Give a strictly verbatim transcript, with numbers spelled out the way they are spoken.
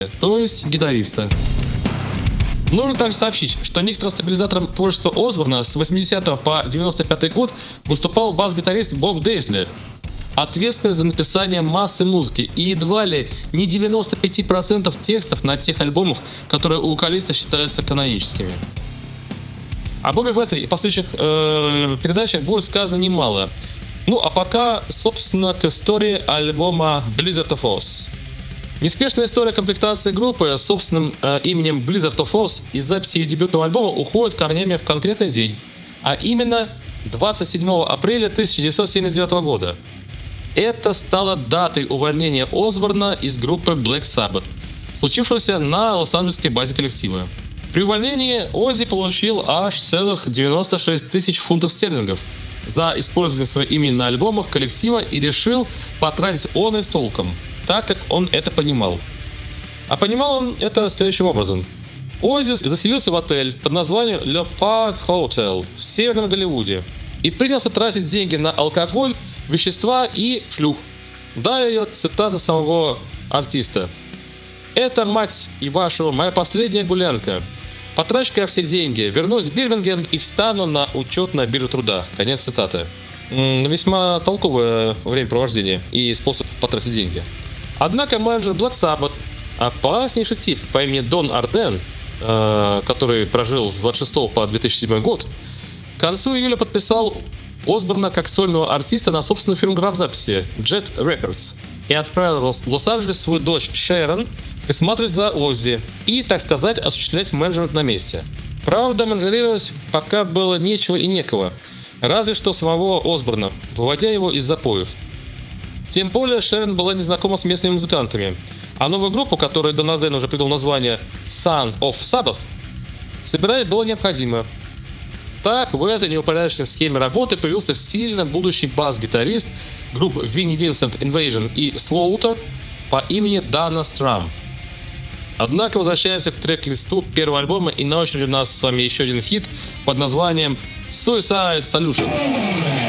то есть гитариста. Нужно также сообщить, что некоторым стабилизатором творчества Осборна с восьмидесятого по девяносто пятый год выступал бас-гитарист Боб Дейсли, ответственный за написание массы музыки и едва ли не девяносто пять процентов текстов на тех альбомах, которые у вокалиста считаются каноническими. Об Бобе в этой и последующих э, передачах будет сказано немало. Ну а пока, собственно, к истории альбома Blizzard of Oz. Неспешная история комплектации группы с собственным э, именем Blizzard of Oz и записи ее дебютного альбома уходит корнями в конкретный день, а именно двадцать седьмого апреля тысяча девятьсот семьдесят девятого года. Это стало датой увольнения Осборна из группы Black Sabbath, случившегося на лос-анджелесской базе коллектива. При увольнении Оззи получил аж целых девяносто шесть тысяч фунтов стерлингов за использование своего имени на альбомах коллектива и решил потратить он и с толком, так как он это понимал. А понимал он это следующим образом. Оззи заселился в отель под названием Le Park Hotel в Северном Голливуде и принялся тратить деньги на алкоголь, вещества и шлюх. Далее цитата самого артиста. «Это, мать и вашу, моя последняя гулянка. Потрачу-ка я все деньги, вернусь в Бирмингем и встану на учет на биржу труда». Конец цитаты. М-м, весьма толковое времяпровождение и способ потратить деньги. Однако менеджер Black Sabbath, опаснейший тип по имени Дон Арден, э, который прожил с двадцать шестого по две тысячи седьмой год, к концу июля подписал Осборна как сольного артиста на собственную фирму графзаписи Jet Records и отправил в Лос-Анджелес свою дочь Шерон присматривать за Оззи и, так сказать, осуществлять менеджмент на месте. Правда, менеджерировать пока было нечего и некого, разве что самого Осборна, выводя его из запоев. Тем более Шерон была не знакома с местными музыкантами, а новую группу, которой Дон Арден уже придал название Son of Sabbath, собирать было необходимо. Так, в этой неупорядоченной схеме работы появился сильно будущий бас-гитарист групп Vinnie Vincent Invasion и Slaughter по имени Дана Страм. Однако возвращаемся к трек-листу первого альбома, и на очереди у нас с вами еще один хит под названием Suicide Solution.